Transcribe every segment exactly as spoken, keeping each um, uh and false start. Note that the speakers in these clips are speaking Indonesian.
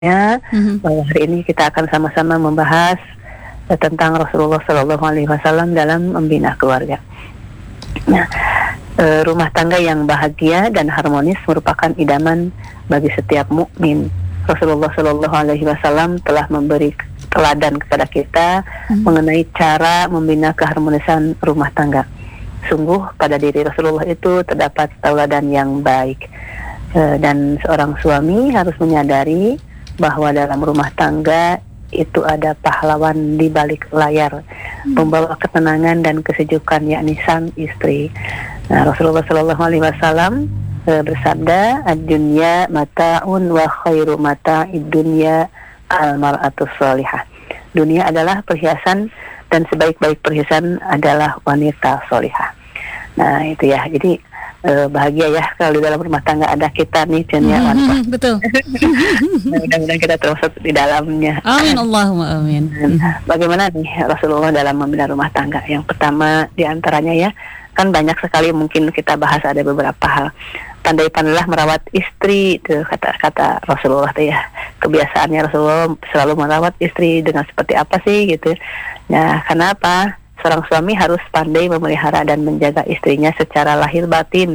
Ya, Mhm. bahwa hari ini kita akan sama-sama membahas eh, tentang Rasulullah Shallallahu Alaihi Wasallam dalam membina keluarga. Nah, eh, rumah tangga yang bahagia dan harmonis merupakan idaman bagi setiap mukmin. Rasulullah Shallallahu Alaihi Wasallam telah memberi teladan kepada kita Mhm. mengenai cara membina keharmonisan rumah tangga. Sungguh pada diri Rasulullah itu terdapat tauladan yang baik. Eh, dan seorang suami harus menyadari bahwa dalam rumah tangga itu ada pahlawan di balik layar, Hmm. membawa ketenangan dan kesejukan, yakni sang istri. Nah, Rasulullah Shallallahu Alaihi Wasallam e, bersabda, "Ad-dunya mata'un wa khairu mata'id dunya al-mar'atus sholihah." Dunia adalah perhiasan dan sebaik-baik perhiasan adalah wanita sholihah. Nah, itu ya. Jadi Uh, bahagia ya kalau di dalam rumah tangga ada kita nih, Cen, ya. Mhm, betul. Nah, mudah-mudahan kita termasuk di dalamnya. Amin Allahumma amin. Dan bagaimana nih Rasulullah dalam membina rumah tangga? Yang pertama diantaranya ya, kan banyak sekali mungkin kita bahas ada beberapa hal. Pandai-pandailah merawat istri, tuh kata-kata Rasulullah tuh ya. Kebiasaannya Rasulullah selalu merawat istri dengan seperti apa sih gitu. Nah, kenapa? Seorang suami harus pandai memelihara dan menjaga istrinya secara lahir batin,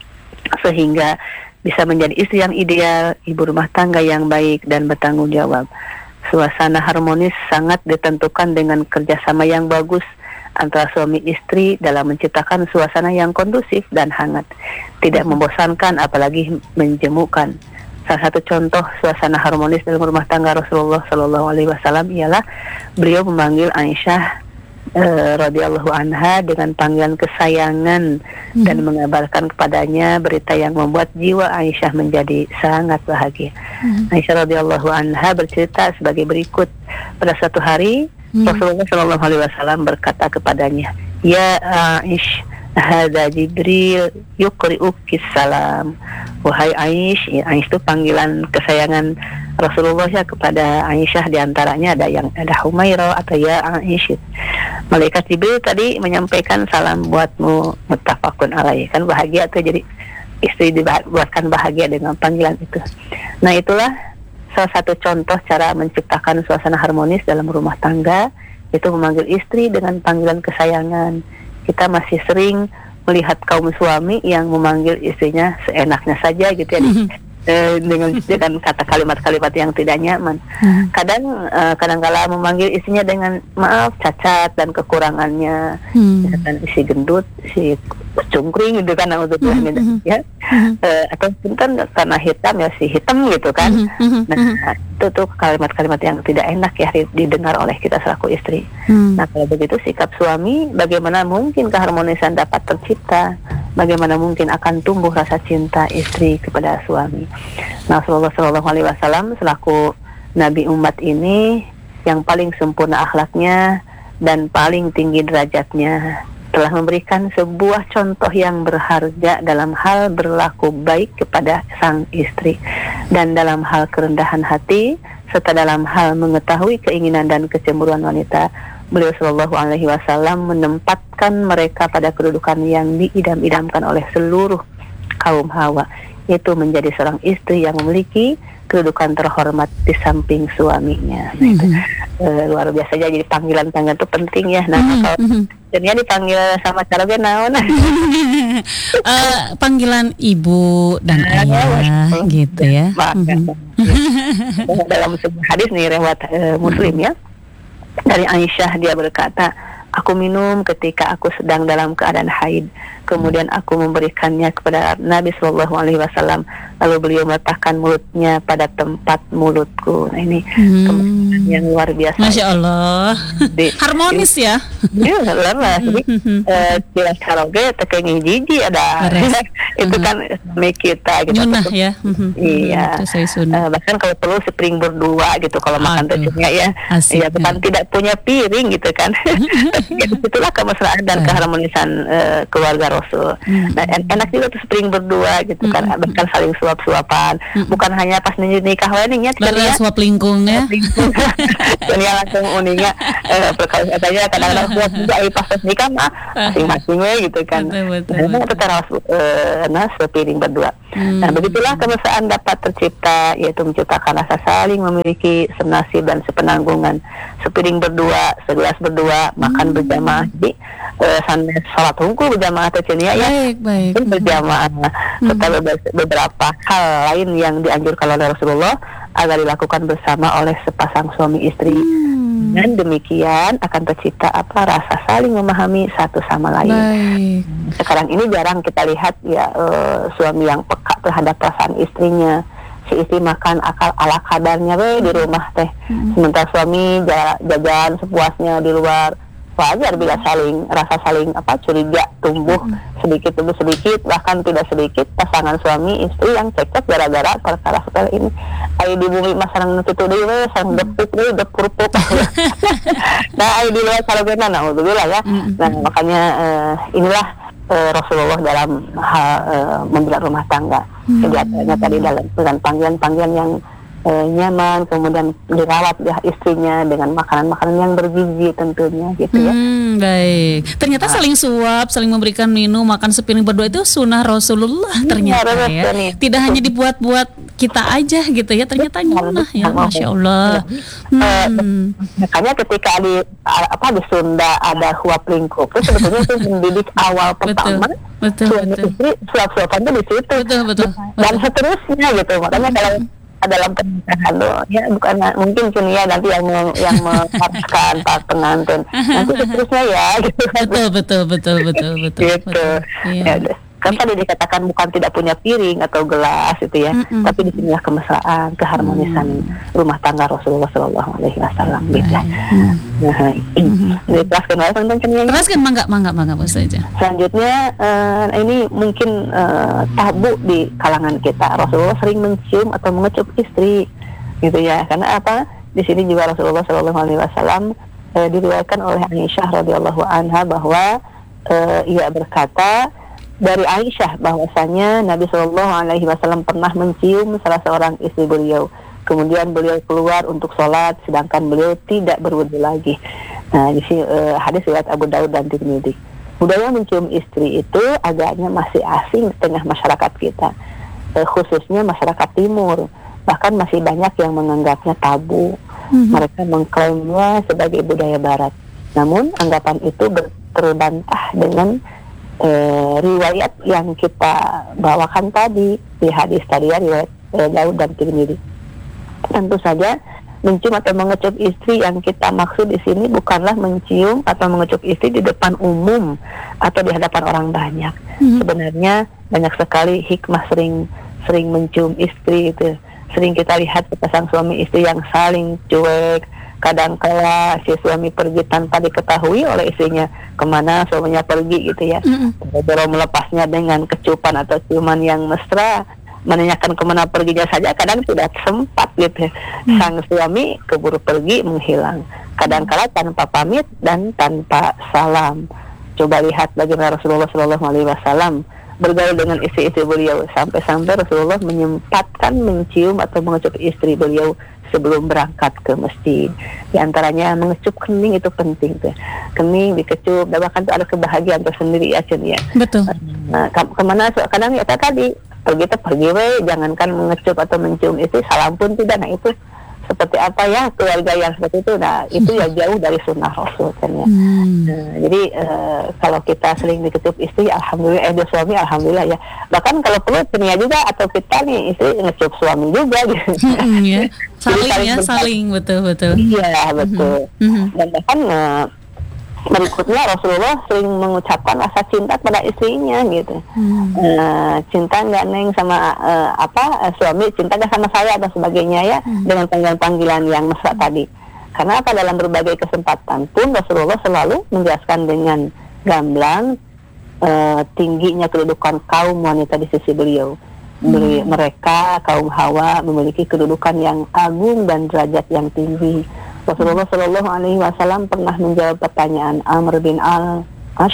sehingga bisa menjadi istri yang ideal, ibu rumah tangga yang baik dan bertanggung jawab. Suasana harmonis sangat ditentukan dengan kerjasama yang bagus antara suami istri dalam menciptakan suasana yang kondusif dan hangat, tidak membosankan apalagi menjemukan. Salah satu contoh suasana harmonis dalam rumah tangga Rasulullah Shallallahu Alaihi Wasallam ialah beliau memanggil Aisyah Uh, radhiyallahu anha dengan panggilan kesayangan hmm. dan mengabarkan kepadanya berita yang membuat jiwa Aisyah menjadi sangat bahagia. Hmm. Aisyah radhiyallahu anha bercerita sebagai berikut. Pada suatu hari hmm. Rasulullah shallallahu alaihi wasallam berkata kepadanya, "Ya Aish, hadza Jibril yuqri'uki salam." Wahai Aish, ya, Aish itu panggilan kesayangan Rasulullah ya kepada Aisyah, diantaranya ada yang ada Humairah atau ya Aisyah. Malaikat Jibril tadi menyampaikan salam buatmu, muttafaqun alaih. Kan bahagia tuh, jadi istri dibuatkan bahagia dengan panggilan itu. Nah, itulah salah satu contoh cara menciptakan suasana harmonis dalam rumah tangga, itu memanggil istri dengan panggilan kesayangan. Kita masih sering melihat kaum suami yang memanggil istrinya seenaknya saja gitu ya. Eh, dengan dengan kata kalimat-kalimat yang tidak nyaman. Hmm. Kadang uh, kadang-kala memanggil istrinya dengan maaf, cacat dan kekurangannya. Hmm. Misalkan si gendut, si cungkring gitu kan, untuk hmm. ya. Hmm. Uh, atau kan karena hitam ya si hitam gitu kan. Hmm. Nah, itu tuh kalimat-kalimat yang tidak enak ya didengar oleh kita selaku istri. Hmm. Nah, kalau begitu sikap suami, bagaimana mungkin keharmonisan dapat tercipta? Bagaimana mungkin akan tumbuh rasa cinta istri kepada suami? Nah, Rasulullah Shallallahu Alaihi Wasallam selaku Nabi umat ini yang paling sempurna akhlaknya dan paling tinggi derajatnya, telah memberikan sebuah contoh yang berharga dalam hal berlaku baik kepada sang istri dan dalam hal kerendahan hati serta dalam hal mengetahui keinginan dan kecemburuan wanita. Beliau Shallallahu Alaihi Wasallam menempatkan mereka pada kedudukan yang diidam-idamkan oleh seluruh kaum Hawa, yaitu menjadi seorang istri yang memiliki kedudukan terhormat di samping suaminya. Nah, itu uh, luar biasa aja. Jadi panggilan-panggilan itu penting ya. Nah, mm-hmm. kalau jadinya dipanggil sama cara gue naon? uh, panggilan ibu dan ayah oh, gitu ya. Mm-hmm. Dalam sebuah hadis nih riwayat uh, Muslim ya, dari Aisyah, dia berkata, "Aku minum ketika aku sedang dalam keadaan haid. Kemudian aku memberikannya kepada Nabi Shallallahu Alaihi Wasallam. Lalu beliau meletakkan mulutnya pada tempat mulutku." Nah, ini hmm. kemampuan yang luar biasa. Masya Allah. Di, harmonis di, ya. Iya, lah. Jadi jelas karoge tekeng jiji ada. Itu kan suami kita gitu. Nyunah ya. Iya. Uh, bahkan kalau perlu spring berdua gitu kalau makan tentunya ya. Iya, bukan tidak punya piring gitu kan. Itulah kemesraan dan keharmonisan uh, keluarga Rasul. Hmm. Nah, en- enak juga tuh sering berdua gitu kan, Hmm. bahkan saling suap-suapan. Hmm. Bukan hanya pas nikah wedding ya, Baru suap lingkung ya. Dunia langsung uninya eh, perkara katanya kadang-kadang suap juga eh, pas nikah mah masing-masing we gitu kan. Betul, betul, Nah, betul. itu teras eh, nah sepiring berdua. Hmm. Nah, begitulah kemesraan dapat tercipta, yaitu menciptakan rasa saling memiliki senasib dan sepenanggungan. Sepiring berdua, segelas berdua, makan berjamaah. Jadi eh, sambil sholat hungkul berjamaah tercenia ya. Baik, baik. Itu berjamaah. Serta beber- beberapa hal lain yang dianjurkan oleh Rasulullah agar dilakukan bersama oleh sepasang suami istri. Hmm. Dan demikian akan tercipta apa rasa saling memahami satu sama lain. Baik. Sekarang ini jarang kita lihat ya eh, suami yang peka terhadap perasaan istrinya. Si istri makan akal ala kadarnya we di rumah teh. Hmm. Sementara suami ja- jajan sepuasnya di luar. Wajar bila saling rasa saling apa curiga tumbuh sedikit demi sedikit, bahkan tidak sedikit pasangan suami istri yang cekcok gara-gara perkara sepele ini. Ayo di bumi mas sareng nututu deui we sareng depuk deui depurpuk. Nah ayo di luar salogena naudzubillah ya. Nah makanya eh, inilah eh, Rasulullah dalam hal eh, membela rumah tangga. Jadi artinya tadi dalam dengan panggilan-panggilan yang Eh, nyaman, kemudian dirawat ya istrinya dengan makanan-makanan yang bergizi tentunya gitu ya. Hmm, baik. Ternyata saling suap, saling memberikan minum, makan sepiring berdua itu sunnah Rasulullah ternyata betul, ya. betul. Tidak hanya dibuat-buat kita aja gitu ya, ternyata sunnah ya, Masya Allah. Eh, Hmm. makanya ketika di a- apa di Sunda ada huap lingkup itu sebetulnya itu mendidik awal Betul, pertama betul, suami betul. istri suap-suapan itu di situ. Betul, betul, Dan betul. seterusnya gitu. Makanya kalau dalam pernikahan loh, ya bukan mungkin Cunia nanti yang me- yang mengharuskan para pengantin nanti seterusnya ya gitu kan. Betul, betul, betul, betul, betul. Gitu. betul. Ya, Iya. udah. Kan tadi dikatakan bukan tidak punya piring atau gelas itu ya, Mm-mm. tapi disinilah kemesraan, keharmonisan rumah tangga Rasulullah Shallallahu Alaihi Wasallam gitu. ya. Nah, ini kelas kenal tentang Cunia. Teruskan mangga, mangga, mangga Bos saja. Selanjutnya eh, ini mungkin eh, tabu di kalangan kita. Rasulullah sering mencium atau mengecup istri, gitu ya. Karena apa? Di sini juga Rasulullah Shallallahu Alaihi Wasallam eh, diriwayatkan oleh Aisyah radhiyallahu anha bahwa eh, ia berkata dari Aisyah bahwasanya Nabi Shallallahu Alaihi Wasallam pernah mencium salah seorang istri beliau. Kemudian beliau keluar untuk sholat, sedangkan beliau tidak berwudu lagi. Nah, di sini eh, hadis riwayat Abu Daud dan Tirmidzi. Budaya mencium istri itu agaknya masih asing di tengah masyarakat kita, eh, khususnya masyarakat timur. Bahkan masih banyak yang menganggapnya tabu. Mereka mengklaimnya sebagai budaya barat. Namun anggapan itu ber- terbantah dengan eh, riwayat yang kita bawakan tadi di hadis tadi ya, riwayat eh, Daud dan Tirmidzi. Tentu saja mencium atau mengecup istri yang kita maksud di sini bukanlah mencium atau mengecup istri di depan umum atau di hadapan orang banyak. Mhm. Sebenarnya banyak sekali hikmah sering sering mencium istri itu. Sering kita lihat sepasang suami istri yang saling cuek. Kadang-kala si suami pergi tanpa diketahui oleh istrinya kemana suaminya pergi gitu ya. Mhm. Baru melepasnya dengan kecupan atau ciuman yang mesra, menanyakan kemana perginya saja kadang tidak sempat gitu. Hmm. Sang suami keburu pergi menghilang, kadang-kala tanpa pamit dan tanpa salam. Coba lihat bagaimana Rasulullah Shallallahu Alaihi Wasallam bergaul dengan istri-istri beliau, sampai-sampai Rasulullah menyempatkan mencium atau mengecup istri beliau sebelum berangkat ke masjid. Di antaranya mengecup kening itu penting tuh. Kening dikecup, dan bahkan tuh ada kebahagiaan tersendiri ya Cun ya. Betul. Nah, ke- kemana so- kadang ya tadi pergi teh pergi we, jangankan mengecup atau mencium istri, salam pun tidak. Nah itu seperti apa ya keluarga yang seperti itu. Nah itu ya jauh dari sunnah Rasul kan ya. Hmm. Nah, jadi eh, kalau kita sering dikecup istri, alhamdulillah, eh dia suami, alhamdulillah ya. Bahkan kalau perlu dunia juga atau kita nih istri ngecup suami juga gitu. Hmm, ya. Saling saling ya, berbagi. saling betul betul. Iya betul. Mhm. Dan bahkan eh, berikutnya Rasulullah sering mengucapkan rasa cinta pada istrinya gitu. Hmm. Eh, cinta nggak neng sama eh, apa eh, suami, cinta nggak sama saya dan sebagainya ya, dengan panggilan-panggilan yang mesra tadi. Karena apa, dalam berbagai kesempatan pun Rasulullah selalu menjelaskan dengan gamblang eh, tingginya kedudukan kaum wanita di sisi beliau. Beli, mereka kaum Hawa memiliki kedudukan yang agung dan derajat yang tinggi. Rasulullah Shallallahu Alaihi Wasallam pernah menjawab pertanyaan Amr bin Al-Ash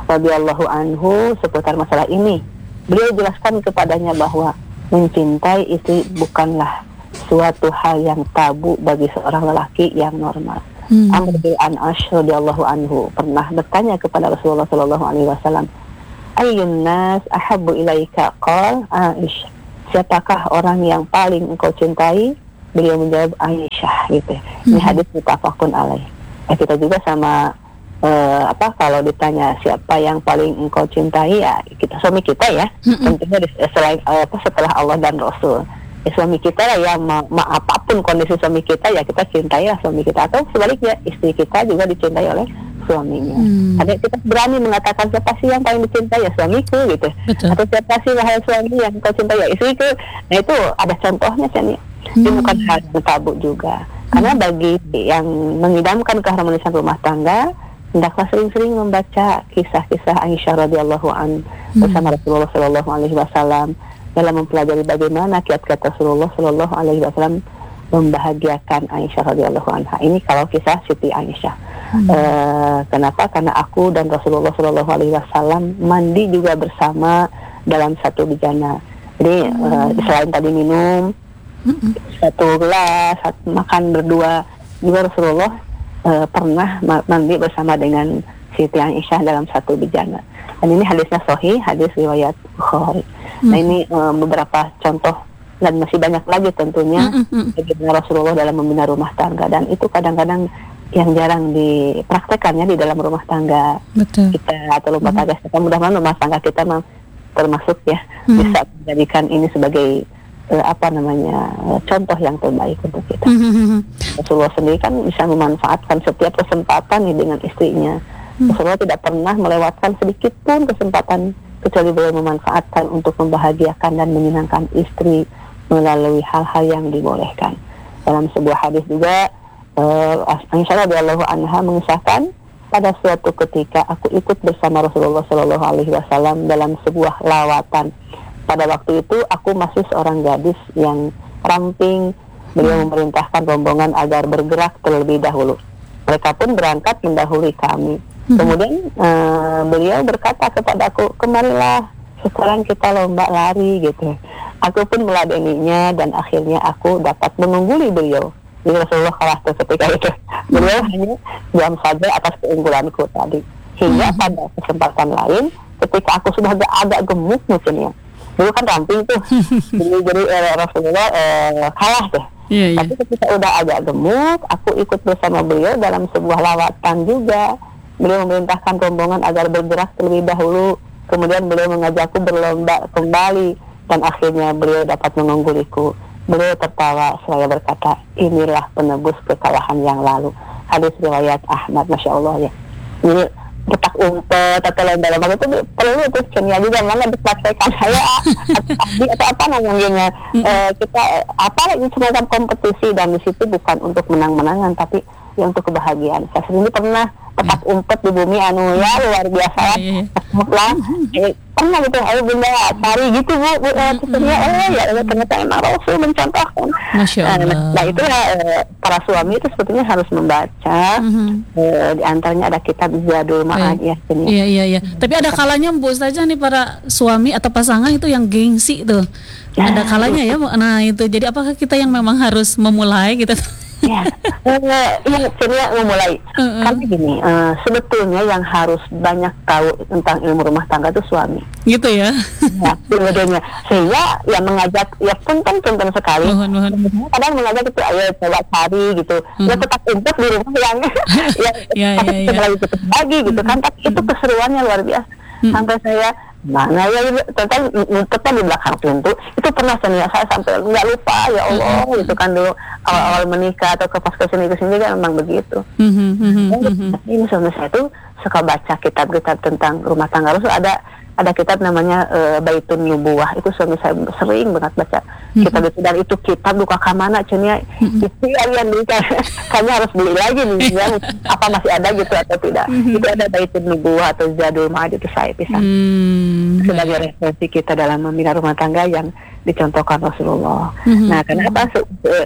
radhiyallahu anhu seputar masalah ini. Beliau jelaskan kepadanya bahwa mencintai istri bukanlah suatu hal yang tabu bagi seorang lelaki yang normal. Hmm. Amr bin Ash radhiyallahu anhu pernah bertanya kepada Rasulullah sallallahu alaihi wasallam, "Ayyun nas ahabbu ilaika?" Qal Aisyah. Siapakah orang yang paling engkau cintai? Beliau menjawab Aisyah gitu. Hmm. Ini hadis muttafaqun alaih. Eh, kita juga sama Uh, apa kalau ditanya siapa yang paling engkau cintai, ya kita suami kita ya. Mm-mm. Tentunya selain uh, apa setelah Allah dan Rasul, ya, suami kita lah ya. Ma, ma apapun kondisi suami kita ya kita cintai lah suami kita, atau sebaliknya istri kita juga dicintai oleh suaminya. Mm. Ada kita berani mengatakan siapa sih yang paling dicintai, ya suamiku gitu. Betul. Atau siapa sih wahai suami yang kau cintai, ya istriku. Nah itu ada contohnya sih. Mm. Ini bukan hal yang tabu juga, karena bagi yang mengidamkan keharmonisan rumah tangga, hendaklah sering-sering membaca kisah-kisah Aisyah radhiyallahu an hmm. bersama Rasulullah sallallahu alaihi wasallam dalam mempelajari bagaimana kiat-kiat Rasulullah sallallahu alaihi wasallam membahagiakan Aisyah radhiyallahu anha. Ini kalau kisah Siti Aisyah. Hmm. Uh, kenapa? Karena aku dan Rasulullah sallallahu alaihi wasallam mandi juga bersama dalam satu bejana. Jadi hmm. uh, selain tadi minum hmm. satu gelas, satu, makan berdua, juga Rasulullah Uh, pernah mandi bersama dengan Siti Aisyah dalam satu bejana. Dan ini hadisnya sahih, hadis riwayat Bukhari. Mm. Nah ini uh, beberapa contoh dan masih banyak lagi tentunya mm-hmm. bagaimana Rasulullah dalam membina rumah tangga, dan itu kadang-kadang yang jarang dipraktekannya di dalam rumah tangga. Betul. Kita atau rumah tangga kita. Mudah-mudahan rumah tangga kita termasuk ya mm. bisa menjadikan ini sebagai Uh, apa namanya uh, contoh yang terbaik untuk kita. Mm-hmm. Rasulullah sendiri kan bisa memanfaatkan setiap kesempatan nih dengan istrinya. Mm. Rasulullah tidak pernah melewatkan sedikit pun kesempatan kecuali beliau memanfaatkan untuk membahagiakan dan menyenangkan istri melalui hal-hal yang dibolehkan. Dalam sebuah hadis juga uh, Aisyah radhiyallahu anha mengisahkan, pada suatu ketika aku ikut bersama Rasulullah sallallahu alaihi wasallam dalam sebuah lawatan. Pada waktu itu aku masih seorang gadis yang ramping. Beliau memerintahkan rombongan agar bergerak terlebih dahulu. Mereka pun berangkat mendahului kami. Kemudian uh, beliau berkata kepadaku, "Kemarilah, sekarang kita lomba lari," gitu. Aku pun meladeninya dan akhirnya aku dapat mengungguli beliau. Jadi Rasulullah kalah ketika itu. Beliau hanya diam saja atas keunggulanku tadi. Hingga pada kesempatan lain, ketika aku sudah agak, agak gemuk mungkin ya. Dulu kan ramping tuh, jadi, jadi eh, Rasulullah eh, kalah tuh. Yeah, yeah. Tapi ketika udah agak gemuk, aku ikut bersama beliau dalam sebuah lawatan juga. Beliau memerintahkan rombongan agar bergerak terlebih dahulu. Kemudian beliau mengajakku berlomba kembali, dan akhirnya beliau dapat mengungguliku. Beliau tertawa seraya berkata, "Inilah penebus kekalahan yang lalu." Hadis riwayat Ahmad, masya Allah ya. Ini petak umpet atau lomba-lomba itu perlu tuh kimia juga, mana dipraktekan saya atau, atau apa namanya eh, kita apa lagi semacam kompetisi, dan di situ bukan untuk menang-menangan tapi ya untuk kebahagiaan. Saya sendiri pernah petak umpet di bumi anu ya luar biasa lah. Eh, pernah gitu, ayo bunda cari gitu bu, bu eh, tentunya oh ya ternyata emang Rasul mencontohkan. Masya Allah. Nah, nah itu ya eh, para suami itu sebetulnya harus membaca. Mm-hmm. eh, di antaranya ada kitab Zadul Ma'ad ya. Iya iya iya. Tapi ada kalanya Bu saja nih para suami atau pasangan itu yang gengsi tuh. Ada kalanya ya. Nah itu jadi apakah kita yang memang harus memulai gitu? Ya, uh, ya sebenarnya memulai. Uh-uh. Karena gini, uh, sebetulnya yang harus banyak tahu tentang ilmu rumah tangga itu suami. Gitu ya? Ya, sebetulnya. Sehingga yang mengajak, ya pun kan penting sekali. Mohon, mohon. Kadang mengajak itu, ayo coba cari gitu. Uh-huh. Ya tetap untuk di rumah yang, ya, ya, tapi ya, setelah ya. itu bagi gitu kan. Tapi uh-huh. itu keseruannya luar biasa. Uh-huh. Sampai saya mana ya tentang ngumpetnya di belakang pintu itu pernah saya saya sampai nggak lupa ya Allah mm-hmm. gitu kan dulu awal-awal menikah atau ke pas kesini kesini kan memang begitu. Mm-hmm. Mm-hmm. Ini suami saya tuh suka baca kitab-kitab tentang rumah tangga. Terus ada ada kitab namanya uh, Baitun Nubuwah, itu suami saya sering banget baca mm-hmm. kitab itu, dan itu kitab duka kamana cenia mm-hmm. itu kalian beli kami harus beli lagi nih ya, apa masih ada gitu atau tidak. Mm-hmm. Itu ada Baitun Nubuwah atau Zadul Ma'ad, itu saya pisah mm-hmm. sebagai referensi kita dalam membina rumah tangga yang dicontohkan Rasulullah. Mm-hmm. Nah kenapa se- se-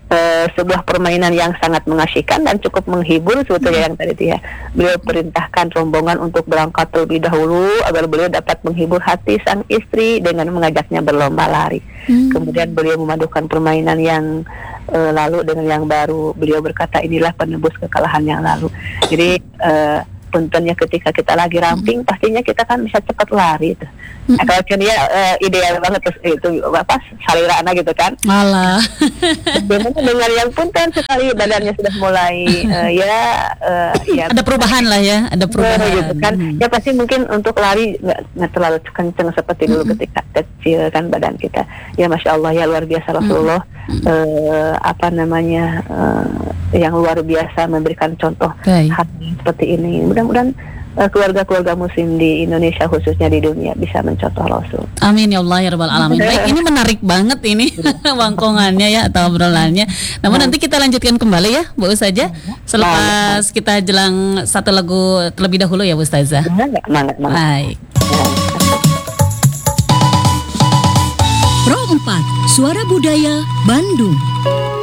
Uh, sebuah permainan yang sangat mengasyikan dan cukup menghibur sebetulnya yang tadi itu ya. Beliau perintahkan rombongan untuk berangkat terlebih dahulu agar beliau dapat menghibur hati sang istri dengan mengajaknya berlomba lari. Hmm. Kemudian beliau memadukan permainan yang uh, lalu dengan yang baru. Beliau berkata, inilah penebus kekalahan yang lalu. Jadi uh, puntennya ketika kita lagi ramping, hmm. pastinya kita kan bisa cepat lari tuh. Hmm. Nah, kalau dia uh, ideal banget terus itu apa salirana gitu kan. Alah. Dengan yang punten sekali badannya sudah mulai uh, ya uh, ya ada perubahan lah ya, ada perubahan gitu kan. Hmm. Ya pasti mungkin untuk lari nggak terlalu kenceng seperti dulu hmm. ketika kecil kan badan kita. Ya Masya Allah ya, luar biasa Rasulullah. Hmm. Uh, apa namanya uh, yang luar biasa memberikan contoh hal seperti ini. Mudah-mudahan uh, keluarga-keluarga muslim di Indonesia khususnya di dunia bisa mencontoh Rasul. Amin ya Allah ya Rabbal Alamin. Baik, ini menarik banget ini wangkongannya ya atau obrolannya. Namun hmm. nanti kita lanjutkan kembali ya Bu Ustazah selepas kita jelang satu lagu terlebih dahulu ya Bu Ustazah. Baik. Pro empat Suara Budaya Bandung.